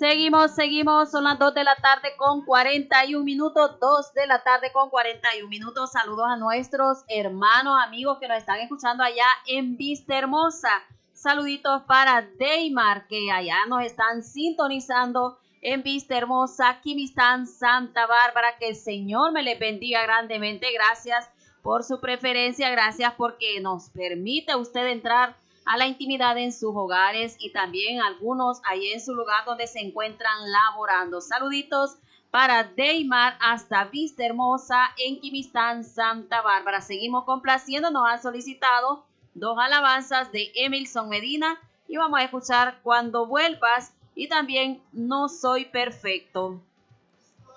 Seguimos, son las 2 de la tarde con 41 minutos, 2 de la tarde con 41 minutos. Saludos a nuestros hermanos, amigos que nos están escuchando allá en Vista Hermosa. Saluditos para Deimar, que allá nos están sintonizando en Vista Hermosa, Quimistán, Santa Bárbara. Que el Señor me les bendiga grandemente. Gracias por su preferencia, gracias porque nos permite usted entrar a la intimidad en sus hogares y también algunos ahí en su lugar donde se encuentran laborando. Saluditos para Deimar hasta Vista Hermosa en Quimistán, Santa Bárbara. Seguimos complaciendo, nos han solicitado 2 alabanzas de Emilson Medina y vamos a escuchar Cuando vuelvas y también No soy perfecto.